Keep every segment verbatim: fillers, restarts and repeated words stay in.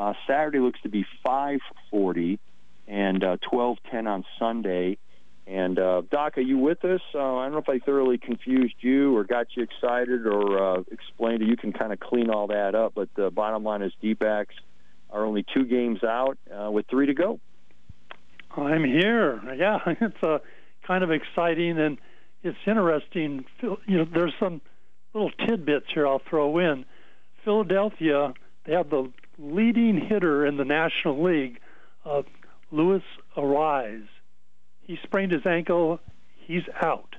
Uh, Saturday looks to be five forty and uh, twelve ten on Sunday. And, uh, Doc, are you with us? Uh, I don't know if I thoroughly confused you or got you excited or uh, explained it. You can kind of clean all that up. But the bottom line is D-backs are only two games out uh, with three to go. I'm here. Yeah, it's uh, kind of exciting, and it's interesting. You know, there's some little tidbits here I'll throw in. Philadelphia, they have the leading hitter in the National League, uh, Luis Arraez. He sprained his ankle. He's out.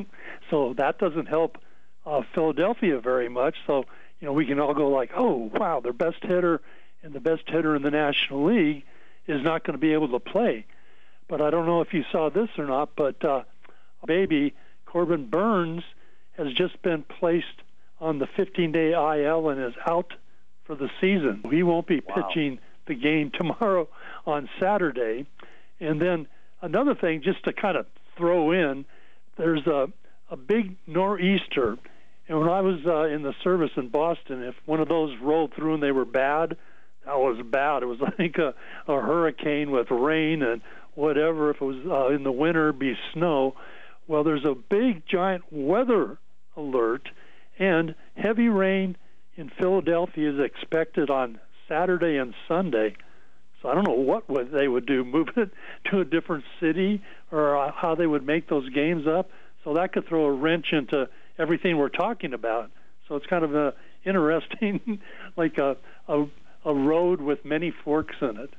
So that doesn't help uh, Philadelphia very much. So, you know, we can all go like, oh, wow, their best hitter and the best hitter in the National League is not going to be able to play. But I don't know if you saw this or not, but uh, baby, Corbin Burnes has just been placed on the fifteen-day I L and is out for the season. He won't be wow. pitching the game tomorrow on Saturday. And then another thing, just to kind of throw in, there's a, a big nor'easter. And when I was uh, in the service in Boston, if one of those rolled through and they were bad, that was bad. It was like a, a hurricane with rain and whatever. If it was uh, in the winter, it'd be snow. Well, there's a big, giant weather alert, and heavy rain in Philadelphia is expected on Saturday and Sunday. So I don't know what would they would do, move it to a different city, or uh, how they would make those games up. So that could throw a wrench into everything we're talking about. So it's kind of a interesting, like a, a a road with many forks in it.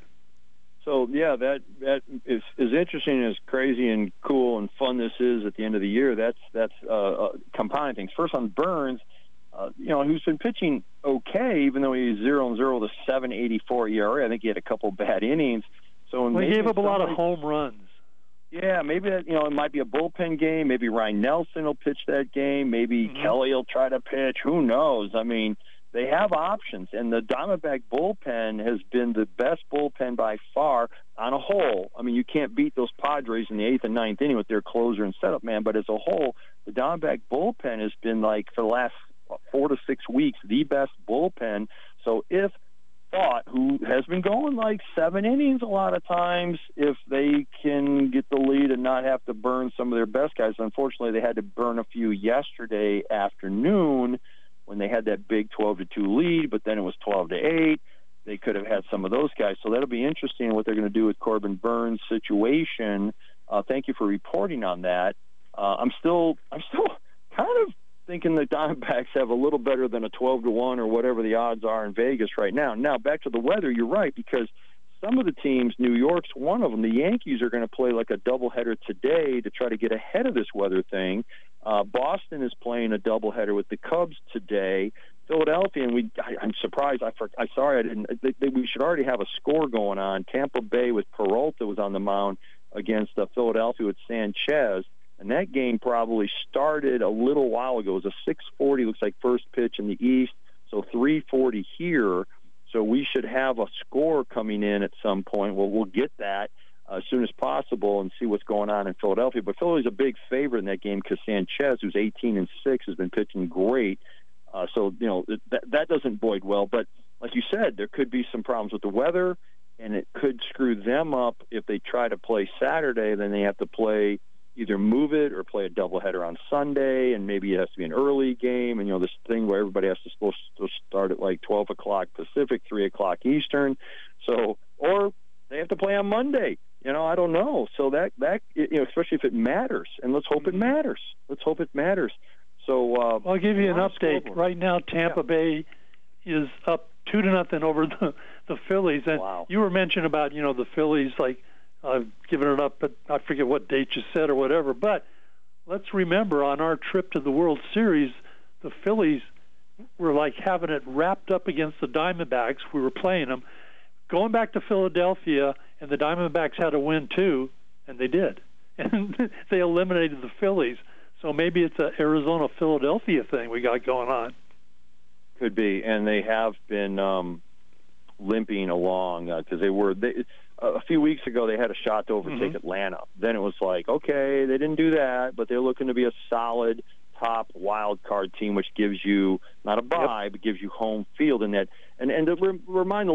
So yeah, that that is as interesting as crazy and cool and fun this is at the end of the year. That's that's uh, uh, compounding things. First on Burnes, uh, you know, who's been pitching okay, even though he's zero and zero with a seven eighty-four E R A. I think he had a couple bad innings. So well, he gave up a lot of home runs. Yeah, maybe that, you know, it might be a bullpen game. Maybe Ryan Nelson will pitch that game. Maybe mm-hmm. Kelly will try to pitch. Who knows? I mean, they have options, and the Diamondback bullpen has been the best bullpen by far on a whole. I mean, you can't beat those Padres in the eighth and ninth inning with their closer and setup man, but as a whole, the Diamondback bullpen has been, like, for the last four to six weeks, the best bullpen. So if Thought, who has been going like seven innings a lot of times, if they can get the lead and not have to burn some of their best guys. Unfortunately, they had to burn a few yesterday afternoon when they had that big twelve to two lead, but then it was twelve to eight. They could have had some of those guys. So that'll be interesting what they're going to do with Corbin Burnes' situation. Uh, thank you for reporting on that. Uh, I'm still, I'm still kind of thinking the Diamondbacks have a little better than a twelve to one or whatever the odds are in Vegas right now. Now, back to the weather, you're right, because some of the teams, New York's one of them, the Yankees are going to play like a doubleheader today to try to get ahead of this weather thing. Uh, Boston is playing a doubleheader with the Cubs today. Philadelphia, and we, I, I'm surprised, I, for, I sorry I didn't, they, they, we should already have a score going on. Tampa Bay with Peralta was on the mound against uh, Philadelphia with Sanchez. And that game probably started a little while ago. It was a six forty, looks like first pitch in the East, so three forty here. So we should have a score coming in at some point. Well, we'll get that uh, as soon as possible and see what's going on in Philadelphia. But Philly's a big favorite in that game because Sanchez, who's eighteen and six, has been pitching great. Uh, so, you know, that, that doesn't bode well. But like you said, there could be some problems with the weather, and it could screw them up if they try to play Saturday. Then they have to play either move it or play a doubleheader on Sunday, and maybe it has to be an early game, and, you know, this thing where everybody has to supposed to start at like twelve o'clock Pacific, three o'clock Eastern. So, or they have to play on Monday. You know, I don't know. So that, that you know, especially if it matters, and let's hope it matters. Let's hope it matters. So uh, I'll give you an update. Right now, Tampa yeah. Bay is up two to nothing over the, the Phillies. And wow. you were mentioning about, you know, the Phillies, like, I've given it up, but I forget what date you said or whatever. But let's remember, on our trip to the World Series, the Phillies were like having it wrapped up against the Diamondbacks. We were playing them. Going back to Philadelphia, and the Diamondbacks had to win too, and they did. And they eliminated the Phillies. So maybe it's an Arizona-Philadelphia thing we got going on. Could be, and they have been um, limping along because uh, they were they, uh, a few weeks ago they had a shot to overtake mm-hmm. Atlanta. Then it was like, okay, they didn't do that, but they're looking to be a solid top wild card team, which gives you not a bye, yep. but gives you home field in that. And and to re- remind the